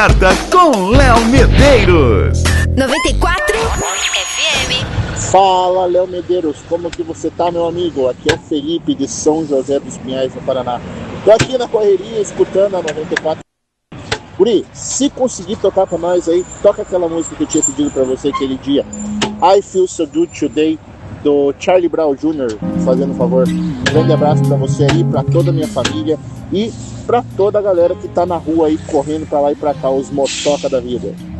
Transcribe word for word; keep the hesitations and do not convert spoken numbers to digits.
certa com Léo Medeiros. noventa e quatro F M. Fala, Léo Medeiros, como que você tá, meu amigo? Aqui é o Felipe de São José dos Pinhais, no Paraná. Tô aqui na correria, escutando a noventa e quatro. Guri, se conseguir tocar pra nós aí, toca aquela música que eu tinha pedido pra você aquele dia. I Feel So Good Today, do Charlie Brown Júnior, fazendo um favor. Um grande abraço pra você aí, pra toda a minha família e pra toda a galera que tá na rua aí, correndo pra lá e pra cá, os motoca da vida.